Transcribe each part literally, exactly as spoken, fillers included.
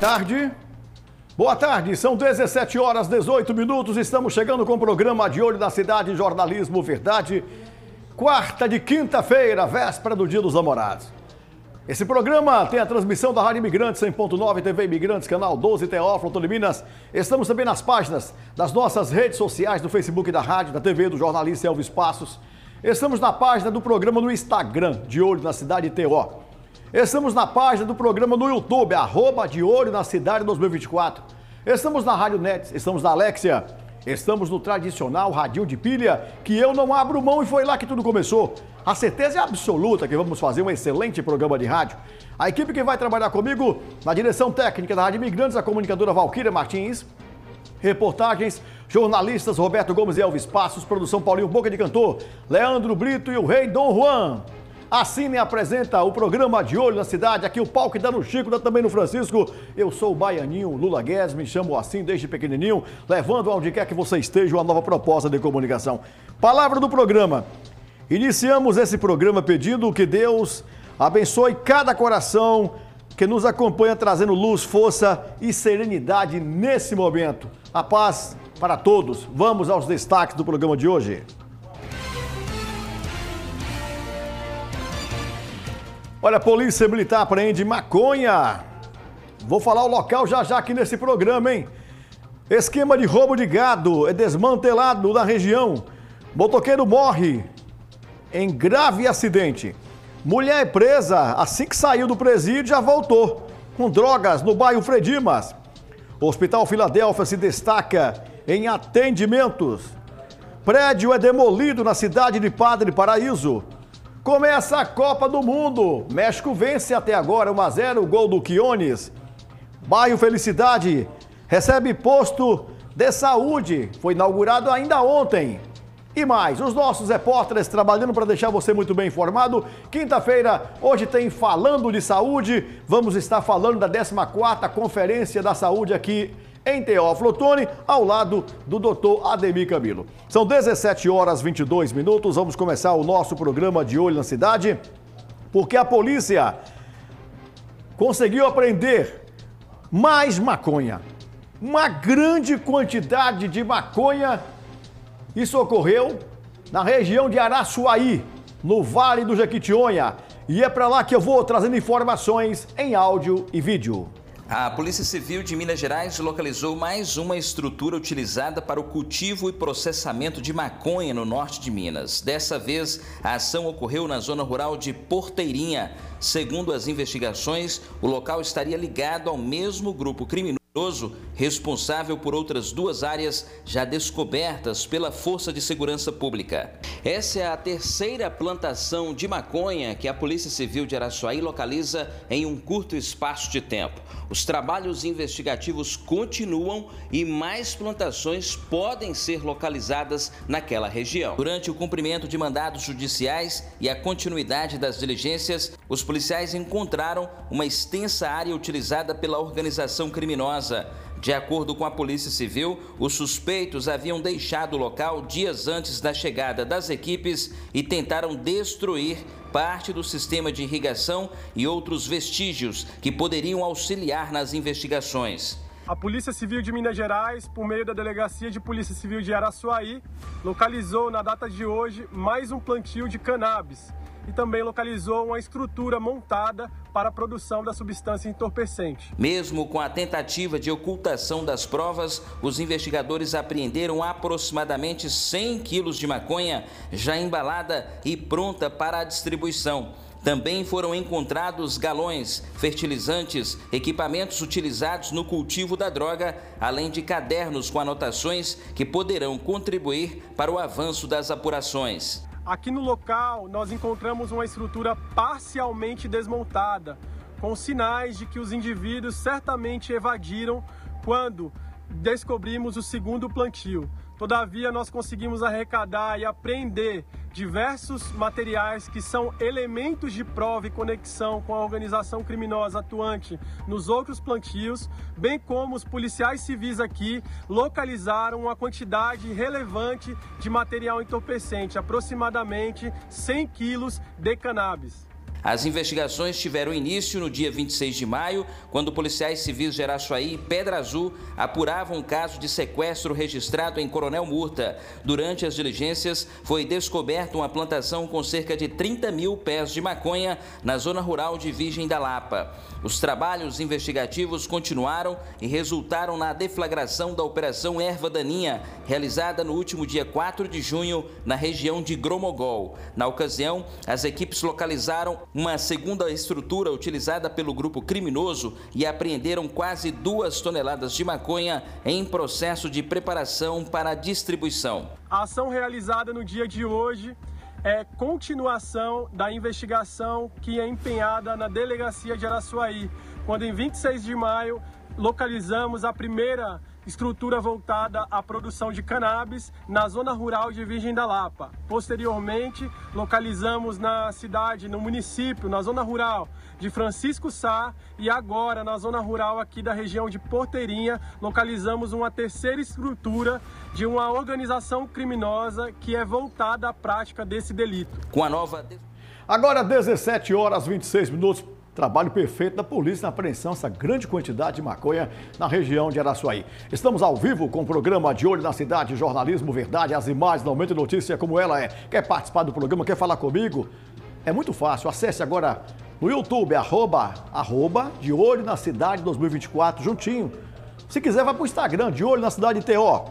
tarde. Boa tarde, são dezessete horas, dezoito minutos, estamos chegando com o programa De Olho na Cidade, Jornalismo Verdade, quarta de quinta-feira, véspera do Dia dos Namorados. Esse programa tem a transmissão da Rádio Imigrantes cem ponto nove, T V Imigrantes, canal doze, Teófilo, Antônio Minas. Estamos também nas páginas das nossas redes sociais, do Facebook da Rádio, da T V, do jornalista Elvis Passos. Estamos na página do programa no Instagram, De Olho na Cidade T O. Estamos na página do programa no YouTube, arroba De Olho na Cidade dois mil e vinte e quatro. Estamos na Rádio Net, estamos na Alexia, estamos no tradicional radinho de pilha, que eu não abro mão e foi lá que tudo começou. A certeza é absoluta que vamos fazer um excelente programa de rádio. A equipe que vai trabalhar comigo na direção técnica da Rádio Imigrantes, a comunicadora Valquíria Martins, reportagens, jornalistas Roberto Gomes e Elvis Passos, produção Paulinho Boca de Cantor, Leandro Brito e o Rei Dom Juan. Assine e apresenta o programa De Olho na Cidade, aqui o pau que dá no Chico, dá também no Francisco. Eu sou o baianinho Lula Guedes, me chamo assim desde pequenininho, levando aonde quer que você esteja uma nova proposta de comunicação. Palavra do programa. Iniciamos esse programa pedindo que Deus abençoe cada coração que nos acompanha, trazendo luz, força e serenidade nesse momento. A paz para todos. Vamos aos destaques do programa de hoje. Olha, a Polícia Militar apreende maconha. Vou falar o local já já aqui nesse programa, hein? Esquema de roubo de gado é desmantelado na região. Motoqueiro morre em grave acidente. Mulher é presa assim que saiu do presídio já voltou com drogas no bairro Fredimas. O Hospital Filadélfia se destaca em atendimentos. Prédio é demolido na cidade de Padre Paraíso. Começa a Copa do Mundo. México vence até agora um a zero, gol do Quiones. Bairro Felicidade recebe posto de saúde. Foi inaugurado ainda ontem. E mais, os nossos repórteres trabalhando para deixar você muito bem informado. Quinta-feira, hoje tem Falando de Saúde. Vamos estar falando da décima quarta Conferência da Saúde aqui em Teófilo Otoni, ao lado do doutor Ademir Camilo. São dezessete horas e vinte e dois minutos, vamos começar o nosso programa De Olho na Cidade, porque a polícia conseguiu apreender mais maconha, uma grande quantidade de maconha. Isso ocorreu na região de Araçuaí, no Vale do Jequitinhonha, e é para lá que eu vou trazendo informações em áudio e vídeo. A Polícia Civil de Minas Gerais localizou mais uma estrutura utilizada para o cultivo e processamento de maconha no norte de Minas. Dessa vez, a ação ocorreu na zona rural de Porteirinha. Segundo as investigações, o local estaria ligado ao mesmo grupo criminoso responsável por outras duas áreas já descobertas pela Força de Segurança Pública. Essa é a terceira plantação de maconha que a Polícia Civil de Araçuaí localiza em um curto espaço de tempo. Os trabalhos investigativos continuam e mais plantações podem ser localizadas naquela região. Durante o cumprimento de mandados judiciais e a continuidade das diligências, os policiais encontraram uma extensa área utilizada pela organização criminosa. De acordo com a Polícia Civil, os suspeitos haviam deixado o local dias antes da chegada das equipes e tentaram destruir parte do sistema de irrigação e outros vestígios que poderiam auxiliar nas investigações. A Polícia Civil de Minas Gerais, por meio da Delegacia de Polícia Civil de Araçuaí, localizou na data de hoje mais um plantio de cannabis e também localizou uma estrutura montada para a produção da substância entorpecente. Mesmo com a tentativa de ocultação das provas, os investigadores apreenderam aproximadamente cem quilos de maconha já embalada e pronta para a distribuição. Também foram encontrados galões, fertilizantes, equipamentos utilizados no cultivo da droga, além de cadernos com anotações que poderão contribuir para o avanço das apurações. Aqui no local, nós encontramos uma estrutura parcialmente desmontada, com sinais de que os indivíduos certamente evadiram quando descobrimos o segundo plantio. Todavia, nós conseguimos arrecadar e apreender diversos materiais que são elementos de prova e conexão com a organização criminosa atuante nos outros plantios, bem como os policiais civis aqui localizaram uma quantidade relevante de material entorpecente, aproximadamente cem quilos de cannabis. As investigações tiveram início no dia vinte e seis de maio, quando policiais civis de Araçuaí e Pedra Azul apuravam um caso de sequestro registrado em Coronel Murta. Durante as diligências, foi descoberta uma plantação com cerca de trinta mil pés de maconha na zona rural de Virgem da Lapa. Os trabalhos investigativos continuaram e resultaram na deflagração da Operação Erva Daninha, realizada no último dia quatro de junho, na região de Gromogol. Na ocasião, as equipes localizaram uma segunda estrutura utilizada pelo grupo criminoso e apreenderam quase duas toneladas de maconha em processo de preparação para distribuição. A ação realizada no dia de hoje é continuação da investigação que é empenhada na Delegacia de Araçuaí, quando em vinte e seis de maio localizamos a primeira estrutura voltada à produção de cannabis na zona rural de Virgem da Lapa. Posteriormente, localizamos na cidade, no município, na zona rural de Francisco Sá, e agora na zona rural aqui da região de Porteirinha, localizamos uma terceira estrutura de uma organização criminosa que é voltada à prática desse delito. Com a nova... Agora dezessete horas e vinte e seis minutos. Trabalho perfeito da polícia na apreensão dessa grande quantidade de maconha na região de Araçuaí. Estamos ao vivo com o programa De Olho na Cidade, Jornalismo Verdade, as imagens, Aumento de Notícia como ela é. Quer participar do programa, quer falar comigo? É muito fácil, acesse agora no YouTube, arroba, arroba De Olho na Cidade dois mil e vinte e quatro, juntinho. Se quiser, vai para o Instagram, De Olho na Cidade T O.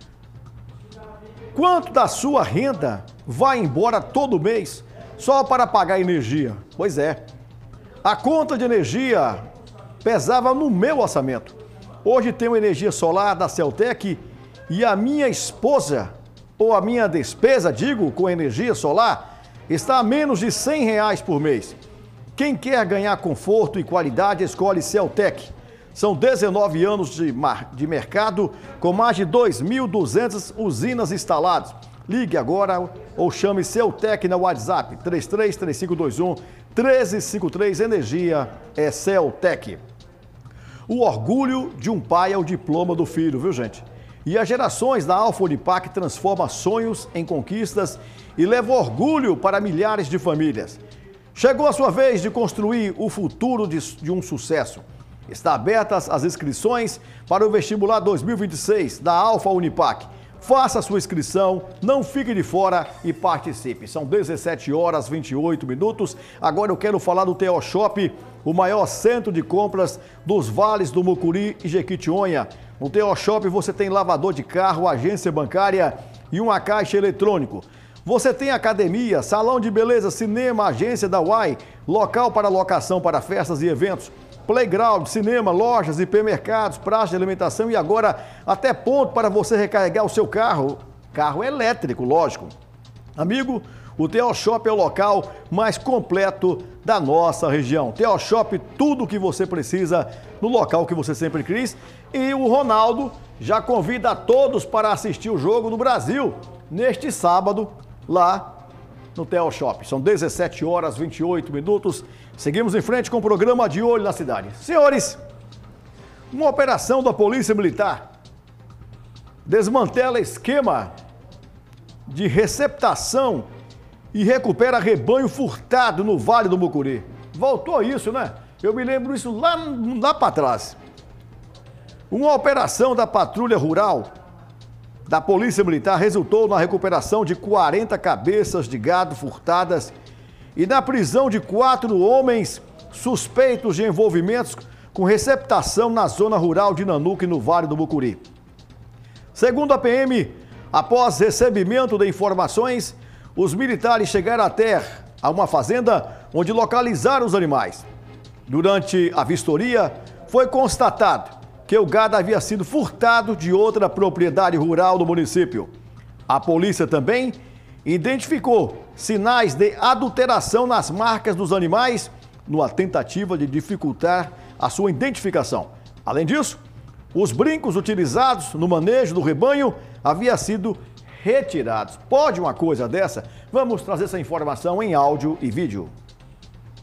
Quanto da sua renda vai embora todo mês só para pagar energia? Pois é. A conta de energia pesava no meu orçamento. Hoje tenho energia solar da Celtec e a minha esposa, ou a minha despesa, digo, com energia solar, está a menos de cem reais por mês. Quem quer ganhar conforto e qualidade, escolhe Celtec. São dezenove anos de, mar... de mercado, com mais de dois mil e duzentas usinas instaladas. Ligue agora ou chame Celtec no WhatsApp, três três três cinco dois um, um três cinco três, Energia é Celtec. O orgulho de um pai é o diploma do filho, viu gente? E as gerações da Alfa Unipac transformam sonhos em conquistas e levam orgulho para milhares de famílias. Chegou a sua vez de construir o futuro de, de um sucesso. Está abertas as inscrições para o vestibular dois mil e vinte e seis da Alfa Unipac. Faça a sua inscrição, não fique de fora e participe. São dezessete horas e vinte e oito minutos. Agora eu quero falar do T O Shop, o maior centro de compras dos vales do Mucuri e Jequitinhonha. No T O Shop você tem lavador de carro, agência bancária e uma caixa eletrônico. Você tem academia, salão de beleza, cinema, agência da Uai, local para locação para festas e eventos, playground, cinema, lojas, hipermercados, praça de alimentação e agora até ponto para você recarregar o seu carro, carro elétrico, lógico. Amigo, o T O Shop é o local mais completo da nossa região. T O Shop, tudo o que você precisa no local que você sempre quis. E o Ronaldo já convida a todos para assistir o jogo no Brasil neste sábado, lá no T O Shop. São dezessete horas e vinte e oito minutos. Seguimos em frente com o programa De Olho na Cidade. Senhores, uma operação da Polícia Militar desmantela esquema de receptação e recupera rebanho furtado no Vale do Mucuri. Voltou isso, né? Eu me lembro isso lá, lá para trás. Uma operação da Patrulha Rural da Polícia Militar resultou na recuperação de quarenta cabeças de gado furtadas e na prisão de quatro homens suspeitos de envolvimentos com receptação na zona rural de Nanuque, no Vale do Mucuri. Segundo a P M, após recebimento de informações, os militares chegaram até a uma fazenda onde localizaram os animais. Durante a vistoria, foi constatado que o gado havia sido furtado de outra propriedade rural do município. A polícia também identificou sinais de adulteração nas marcas dos animais, numa tentativa de dificultar a sua identificação. Além disso, os brincos utilizados no manejo do rebanho haviam sido retirados. Pode uma coisa dessa? Vamos trazer essa informação em áudio e vídeo.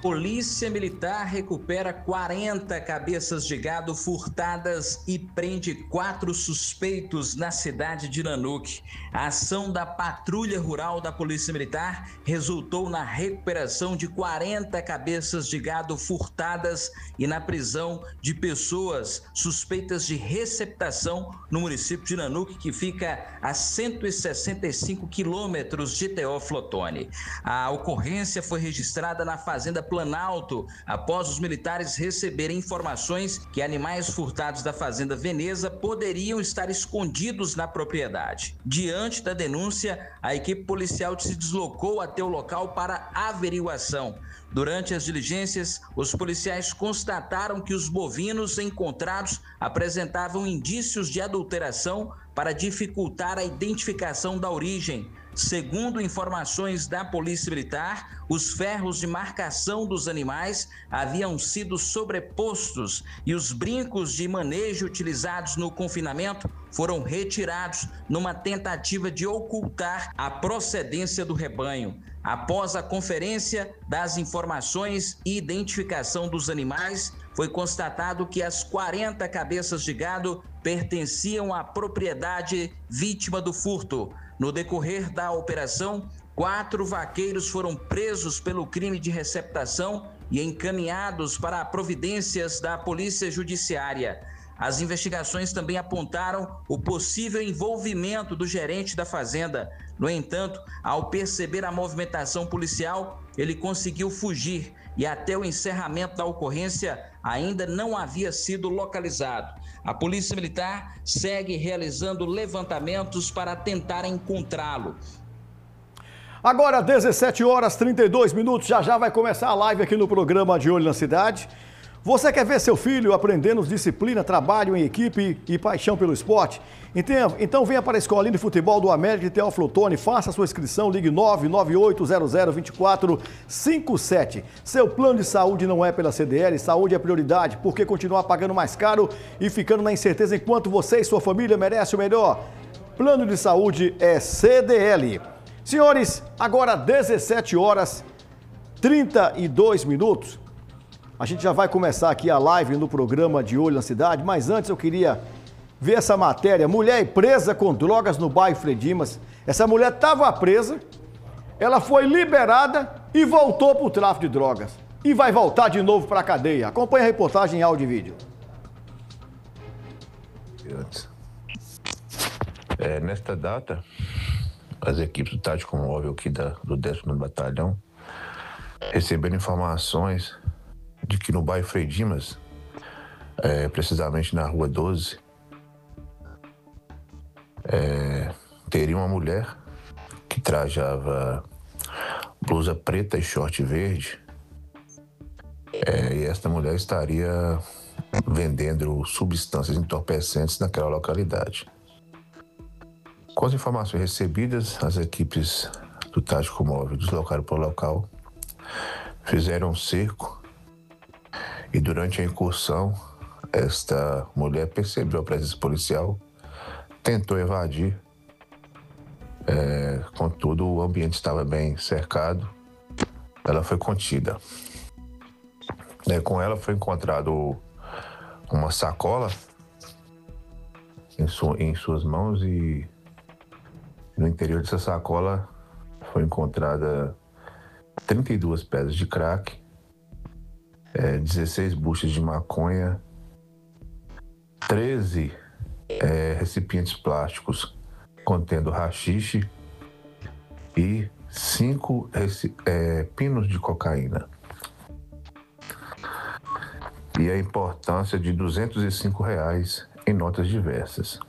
Polícia Militar recupera quarenta cabeças de gado furtadas e prende quatro suspeitos na cidade de Nanuque. A ação da Patrulha Rural da Polícia Militar resultou na recuperação de quarenta cabeças de gado furtadas e na prisão de pessoas suspeitas de receptação no município de Nanuque, que fica a cento e sessenta e cinco quilômetros de Teófilo Otoni. A ocorrência foi registrada na Fazenda Planalto, após os militares receberem informações que animais furtados da Fazenda Veneza poderiam estar escondidos na propriedade. Diante da denúncia, a equipe policial se deslocou até o local para averiguação. Durante as diligências, os policiais constataram que os bovinos encontrados apresentavam indícios de adulteração para dificultar a identificação da origem. Segundo informações da Polícia Militar, os ferros de marcação dos animais haviam sido sobrepostos e os brincos de manejo utilizados no confinamento foram retirados numa tentativa de ocultar a procedência do rebanho. Após a conferência das informações e identificação dos animais, foi constatado que as quarenta cabeças de gado pertenciam à propriedade vítima do furto. No decorrer da operação, quatro vaqueiros foram presos pelo crime de receptação e encaminhados para providências da Polícia Judiciária. As investigações também apontaram o possível envolvimento do gerente da fazenda. No entanto, ao perceber a movimentação policial, ele conseguiu fugir e até o encerramento da ocorrência ainda não havia sido localizado. A Polícia Militar segue realizando levantamentos para tentar encontrá-lo. Agora, dezessete horas e trinta e dois minutos, já já vai começar a live aqui no programa De Olho na Cidade. Você quer ver seu filho aprendendo disciplina, trabalho em equipe e paixão pelo esporte? Então, então venha para a Escolinha de Futebol do América de Teófilo Otoni, faça sua inscrição, ligue nove nove oito zero zero dois quatro cinco sete. Seu plano de saúde não é pela C D L, saúde é prioridade, porque continuar pagando mais caro e ficando na incerteza enquanto você e sua família merecem o melhor. Plano de saúde é C D L. Senhores, agora dezessete horas e trinta e dois minutos. A gente já vai começar aqui a live no programa De Olho na Cidade, mas antes eu queria ver essa matéria. Mulher presa com drogas no bairro Frei Dimas. Essa mulher estava presa, ela foi liberada e voltou para o tráfico de drogas. E vai voltar de novo para a cadeia. Acompanhe a reportagem em áudio e vídeo. É, nesta data, as equipes do Tático Móvel aqui da, do décimo Batalhão receberam informações de que no bairro Frei Dimas, é, precisamente na rua doze, é, teria uma mulher que trajava blusa preta e short verde, é, e esta mulher estaria vendendo substâncias entorpecentes naquela localidade. Com as informações recebidas, as equipes do Tático Móvel deslocaram para o local, fizeram um cerco. E durante a incursão, esta mulher percebeu a presença policial, tentou evadir, é, contudo o ambiente estava bem cercado, ela foi contida. É, com ela foi encontrado uma sacola em, su, em suas mãos e no interior dessa sacola foi encontrada trinta e duas pedras de crack, É, dezesseis buchas de maconha, treze é, recipientes plásticos contendo haxixe e cinco é, pinos de cocaína. E a importância de duzentos e cinco reais em notas diversas.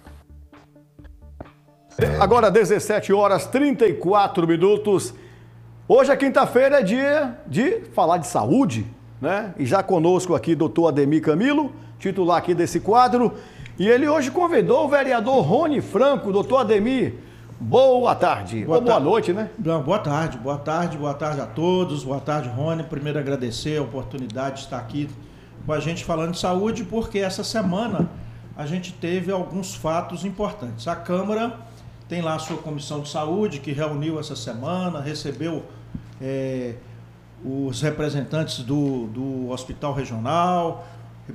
É... Agora, dezessete horas e trinta e quatro minutos. Hoje é quinta-feira, é dia de falar de saúde, né? E já conosco aqui, doutor Ademir Camilo, titular aqui desse quadro. E ele hoje convidou o vereador Rony Franco. Doutor Ademir, boa tarde. Boa, Ou boa noite, né? Boa tarde, boa tarde, boa tarde a todos. Boa tarde, Rony. Primeiro agradecer a oportunidade de estar aqui com a gente falando de saúde, porque essa semana a gente teve alguns fatos importantes. A Câmara tem lá a sua comissão de saúde, que reuniu essa semana, recebeu... É, os representantes do, do Hospital Regional,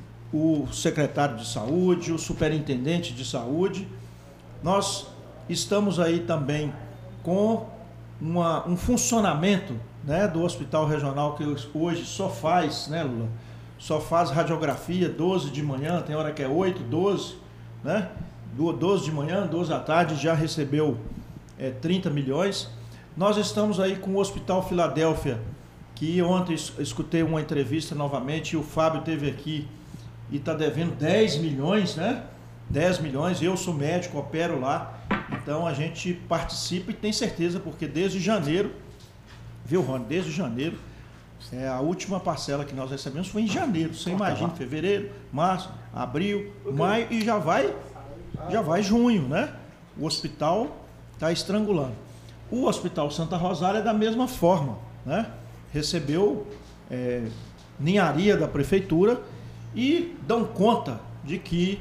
o secretário de Saúde, o superintendente de Saúde. Nós estamos aí também com uma, um funcionamento, né, do Hospital Regional, que hoje só faz, né, Lula? Só faz radiografia doze de manhã, tem hora que é oito, doze, né? doze de manhã, doze da tarde, já recebeu é, trinta milhões. Nós estamos aí com o Hospital Filadélfia, que ontem escutei uma entrevista novamente, e o Fábio esteve aqui e está devendo dez milhões, né? dez milhões, eu sou médico, opero lá, então a gente participa e tem certeza, porque desde janeiro, viu, Rony, desde janeiro, é, a última parcela que nós recebemos foi em janeiro, você imagina, fevereiro, março, abril, maio e já vai, já vai junho, né? O hospital está estrangulando. O Hospital Santa Rosália é da mesma forma, né? Recebeu é, ninharia da prefeitura e dão conta de que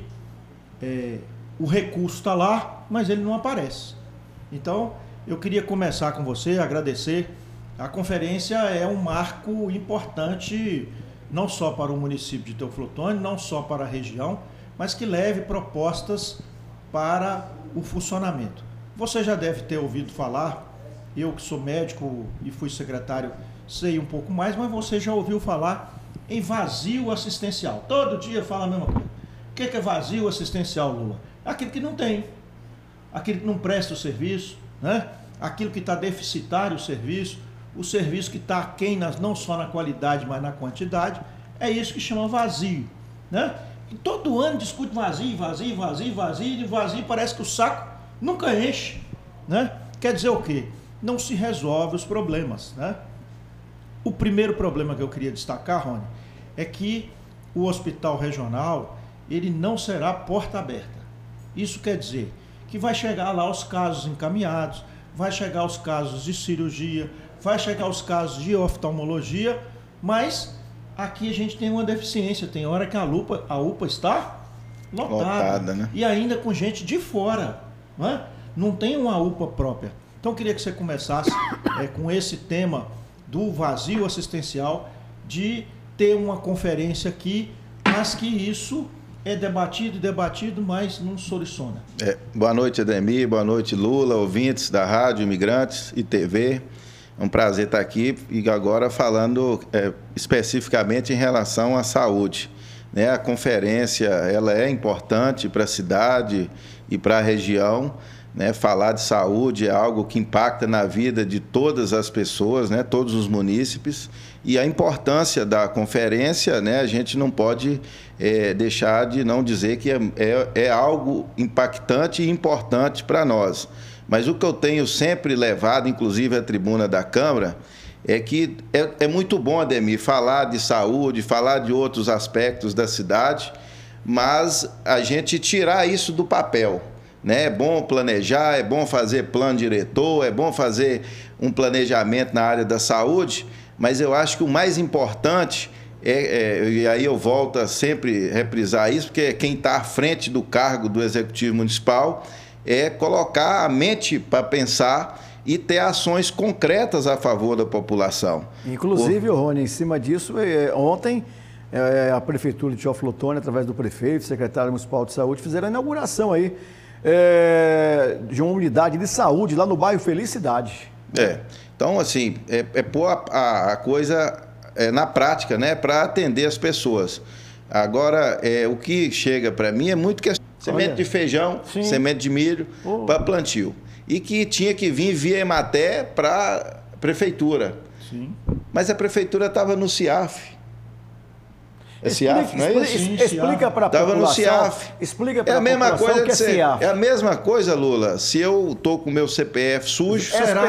é, o recurso está lá, mas ele não aparece. Então, eu queria começar com você, agradecer. A conferência é um marco importante, não só para o município de Teoflotone, não só para a região, mas que leve propostas para o funcionamento. Você já deve ter ouvido falar, eu que sou médico e fui secretário, sei um pouco mais, mas você já ouviu falar em vazio assistencial. Todo dia fala a mesma coisa. O que é vazio assistencial, Lula? Aquilo que não tem, aquilo que não presta o serviço, né? Aquilo que está deficitário o serviço, o serviço que está aquém, não só na qualidade, mas na quantidade, é isso que chama vazio, né? E todo ano discute vazio, vazio, vazio, vazio, e vazio parece que o saco nunca enche, né? Quer dizer o quê? Não se resolve os problemas, né? O primeiro problema que eu queria destacar, Rony, é que o hospital regional, ele não será porta aberta. Isso quer dizer que vai chegar lá os casos encaminhados, vai chegar os casos de cirurgia, vai chegar os casos de oftalmologia, mas aqui a gente tem uma deficiência, tem hora que a UPA, a UPA está lotada, lotada, né? E ainda com gente de fora, né? Não tem uma UPA própria. Então eu queria que você começasse é, com esse tema do vazio assistencial, de ter uma conferência aqui, mas que isso é debatido e debatido, mas não soluciona. É, boa noite, Ademir, boa noite, Lula, ouvintes da Rádio Imigrantes e T V. É um prazer estar aqui e agora falando é, especificamente em relação à saúde. Né? A conferência ela é importante para a cidade e para a região. Né? Falar de saúde é algo que impacta na vida de todas as pessoas, né? Todos os munícipes. E a importância da conferência, né? A gente não pode é, deixar de não dizer que é, é, é algo impactante e importante para nós. Mas o que eu tenho sempre levado, inclusive à tribuna da Câmara, é que é, é muito bom, Ademir, falar de saúde, falar de outros aspectos da cidade, mas a gente tirar isso do papel. Né? É bom planejar, é bom fazer plano diretor, é bom fazer um planejamento na área da saúde, mas eu acho que o mais importante, é, é, e aí eu volto a sempre reprisar isso, porque quem está à frente do cargo do Executivo Municipal é colocar a mente para pensar e ter ações concretas a favor da população. Inclusive, Por... Rony, em cima disso, é, ontem é, a Prefeitura de Teoflotone, através do prefeito, secretário municipal de saúde, fizeram a inauguração aí é, de uma unidade de saúde lá no bairro Felicidade. É, então assim, é, é pôr a, a coisa é, na prática, né, para atender as pessoas. Agora, é, o que chega para mim é muito questão. Semente Olha. de feijão, Sim. semente de milho oh. para plantio. E que tinha que vir via Ematé para a prefeitura. Sim. Mas a prefeitura estava no CIAF. É CIAF, não é isso? Sim, explica para a população. Estava no CIAF. Explica para é a mesma coisa que é ser, É a mesma coisa, Lula. Se eu estou com o meu C P F sujo...